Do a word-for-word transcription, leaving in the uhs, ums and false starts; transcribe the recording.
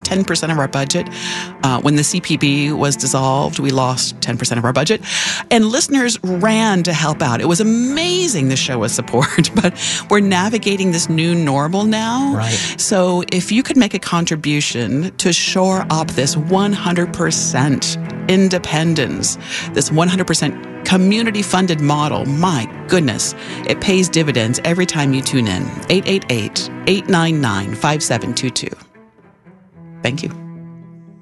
ten percent of our budget. Uh, when the C P B was dissolved, we lost ten percent of our budget. And listeners ran to help out. It was amazing, the show was support, but we're navigating this new normal now. Right. So if you could make a contribution to shore up this one hundred percent independence, this one hundred percent community-funded model, my goodness, it pays dividends every time you tune in. eight eight eight, eight nine nine, five seven two two. Thank you.